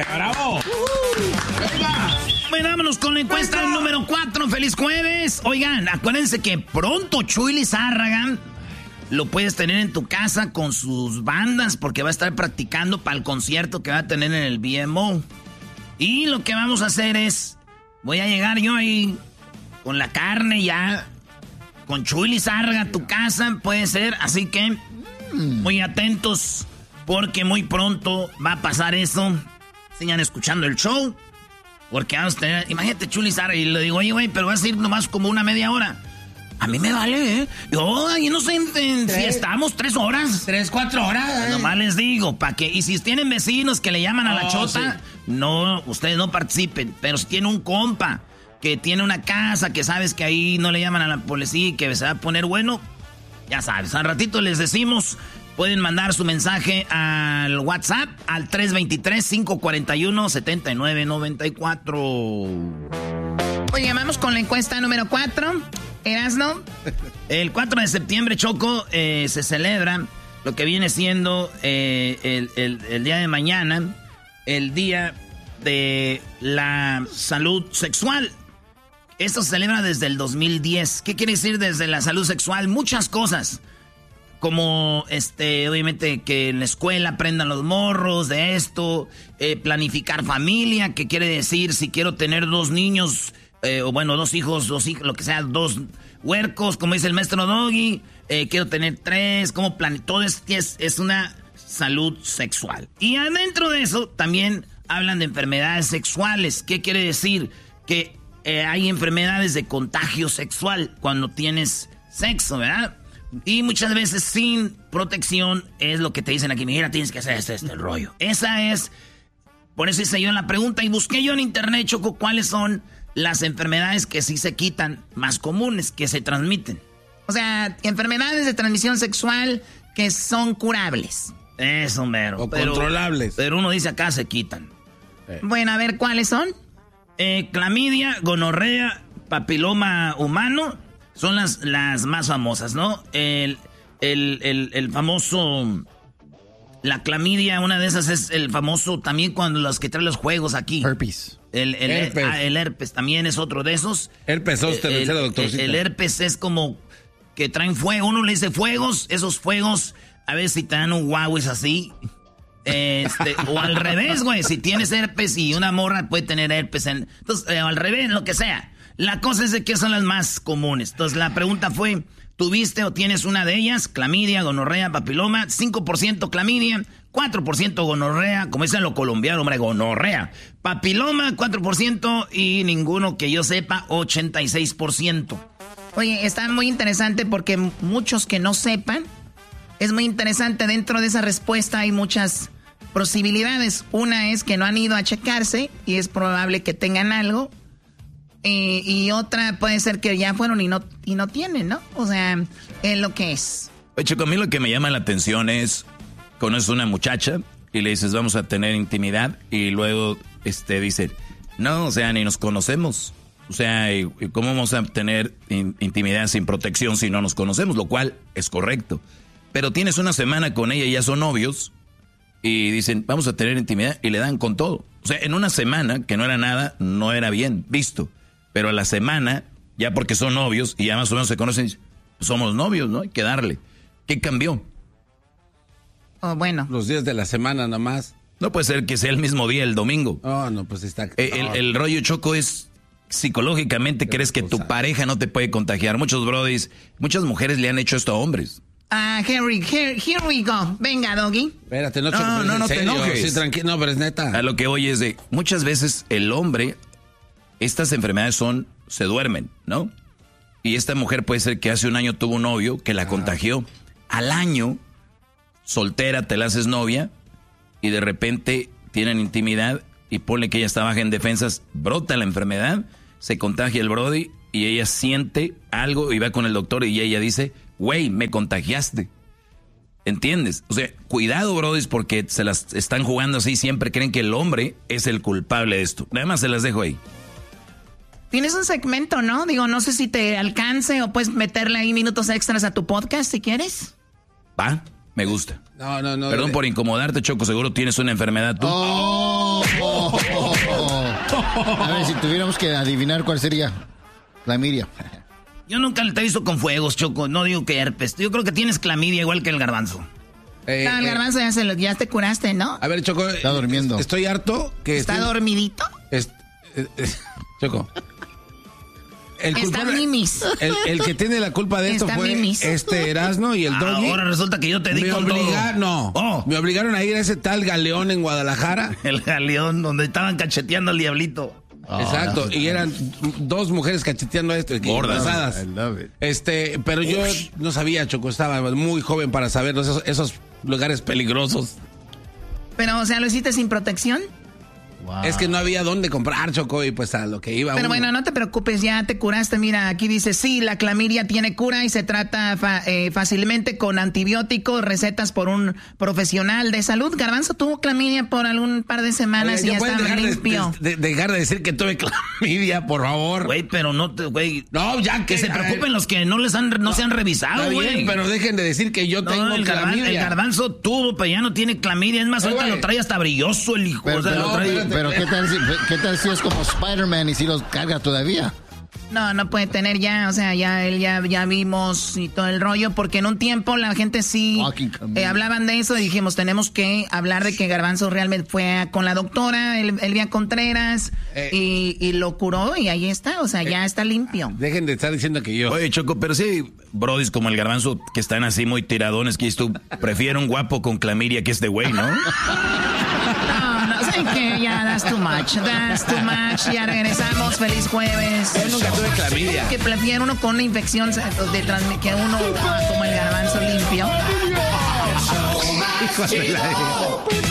¡Bravo! Bueno, vámonos con la encuesta número 4. ¡Feliz jueves! Oigan, acuérdense que pronto Chuy Lizárraga lo puedes tener en tu casa con sus bandas porque va a estar practicando para el concierto que va a tener en el BMO. Y lo que vamos a hacer es, voy a llegar yo ahí con la carne ya, con Chuy Lizárraga a tu casa, puede ser. Así que muy atentos porque muy pronto va a pasar eso. Sigan escuchando el show. Porque vamos a tener, imagínate Chuy Lizárraga y le digo, oye, güey, pero vas a ir nomás como una media hora. A mí me vale, ¿eh? Yo ahí no sé, si estamos 3 horas. 3, 4 horas. Nomás les digo, para que, y si tienen vecinos que le llaman a la chota, sí. no, ustedes no participen. Pero si tiene un compa que tiene una casa, que sabes que ahí no le llaman a la policía y que se va a poner bueno, ya sabes, al ratito les decimos. Pueden mandar su mensaje al WhatsApp al 323-541-7994. Oye, vamos con la encuesta número 4. Erasno. El 4 de septiembre, Choco, se celebra lo que viene siendo el día de mañana, el día de la salud sexual. Esto se celebra desde el 2010. ¿Qué quiere decir desde la salud sexual? Muchas cosas. Como, obviamente, que en la escuela aprendan los morros de esto, planificar familia, que quiere decir si quiero tener 2 niños, o bueno, 2 hijos, lo que sea, 2 huercos, como dice el maestro Doggy, quiero tener 3, como todo es una salud sexual. Y adentro de eso también hablan de enfermedades sexuales. ¿Qué quiere decir? Que hay enfermedades de contagio sexual cuando tienes sexo, ¿verdad? Y muchas veces sin protección es lo que te dicen aquí. Mira, tienes que hacer el rollo. Esa es, por eso hice yo la pregunta y busqué yo en internet, Choco, cuáles son las enfermedades que sí se quitan, más comunes, que se transmiten. O sea, enfermedades de transmisión sexual que son curables. Eso, mero. O controlables. Pero uno dice acá se quitan. Bueno, a ver, ¿cuáles son? Clamidia, gonorrea, papiloma humano. Son las más famosas, ¿no? El famoso... La clamidia, una de esas es el famoso también cuando los que traen los juegos aquí. Herpes. El herpes también es otro de esos. Herpes zóster, doctorcito. El herpes es como que traen fuego. Uno le dice fuegos. Esos fuegos, a veces si te dan un guau es así. O al revés, güey. Si tienes herpes y una morra puede tener herpes. Entonces, al revés, lo que sea. La cosa es de que son las más comunes. Entonces, la pregunta fue, ¿tuviste o tienes una de ellas? Clamidia, gonorrea, papiloma, 5% clamidia, 4% gonorrea, como dicen los colombianos, hombre, gonorrea. Papiloma, 4% y ninguno que yo sepa, 86%. Oye, está muy interesante porque muchos que no sepan, es muy interesante, dentro de esa respuesta hay muchas posibilidades. Una es que no han ido a checarse y es probable que tengan algo. Y otra puede ser que ya fueron y no tienen, ¿no? O sea, es lo que es. Oye, Chico, a mí lo que me llama la atención es, conoces a una muchacha y le dices, vamos a tener intimidad, y luego dice, no, o sea, ni nos conocemos. O sea, ¿cómo vamos a tener intimidad sin protección si no nos conocemos? Lo cual es correcto. Pero tienes una semana con ella y ya son novios y dicen, vamos a tener intimidad, y le dan con todo. O sea, en una semana, que no era nada, no era bien visto. Pero a la semana, ya porque son novios y ya más o menos se conocen, somos novios, ¿no? Hay que darle. ¿Qué cambió? Oh, bueno. Los días de la semana nada más. No puede ser que sea el mismo día, el domingo. Oh, no, pues está... El rollo, Choco, es psicológicamente crees que tu pareja no te puede contagiar. Muchos brodis, muchas mujeres le han hecho esto a hombres. Here we go. Venga, Doggy. Espérate, no te enojes. Sí, tranquilo, no, pero es neta. A lo que voy es de, muchas veces el hombre, estas enfermedades se duermen, ¿no? Y esta mujer puede ser que hace un año tuvo un novio que la contagió. Al año, soltera, te la haces novia y de repente tienen intimidad y ponle que ella está baja en defensas, brota la enfermedad, se contagia el brody y ella siente algo y va con el doctor y ella dice, güey, me contagiaste. ¿Entiendes? O sea, cuidado, brodis, porque se las están jugando así, siempre creen que el hombre es el culpable de esto. Nada más se las dejo ahí. Tienes un segmento, ¿no? Digo, no sé si te alcance o puedes meterle ahí minutos extras a tu podcast si quieres. Va, me gusta. No. Perdón por incomodarte, Choco, seguro tienes una enfermedad tú. Oh. A ver, si tuviéramos que adivinar cuál sería. Clamidia. Yo nunca te he visto con fuegos, Choco. No digo que herpes. Yo creo que tienes clamidia igual que el garbanzo. El garbanzo ya te curaste, ¿no? A ver, Choco. Está durmiendo. Estoy harto que... ¿Está dormidito? Choco. Está mimis. El que tiene la culpa de esto Está fue mimis. Erasno y el Doggy. Ahora resulta que yo te di con todo. Me obligaron a ir a ese tal galeón en Guadalajara. El galeón donde estaban cacheteando al diablito. Exacto, y eran dos mujeres cacheteando esto, gordas. Pero yo no sabía, Choco, estaba muy joven para saber esos lugares peligrosos. Pero, o sea, ¿lo hiciste sin protección? Wow. Es que no había dónde comprar, Choco, y pues a lo que iba. Pero bueno, no te preocupes, ya te curaste. Mira, aquí dice, sí, la clamidia tiene cura y se trata fácilmente con antibióticos, recetas por un profesional de salud. Garbanzo tuvo clamidia por algún par de semanas. Oye, y ya estaba limpio. Dejar de decir que tuve clamidia, por favor. Güey, pero no, güey. No, ya que se preocupen los que no se han revisado, güey. Pero dejen de decir que yo tengo clamidia. El garbanzo tuvo, pero ya no tiene clamidia. Es más, ahorita lo trae hasta brilloso el hijo. Pero ¿qué tal si es como Spider-Man y si los carga todavía? No puede tener ya, o sea, ya vimos y todo el rollo, porque en un tiempo la gente sí hablaban de eso y dijimos, tenemos que hablar de que Garbanzo realmente fue con la doctora, Elvia Contreras, y lo curó y ahí está, o sea, ya está limpio. Dejen de estar diciendo que yo... Oye, Choco, pero sí, brodis como el Garbanzo, que están así muy tiradones, que tú prefiero un guapo con clamidia que este güey, ¿no? No, sé que ya that's too much, ya regresamos, feliz jueves. Yo nunca tuve clamidia. Que prefiere uno con una infección que uno como el Garbanzo limpio.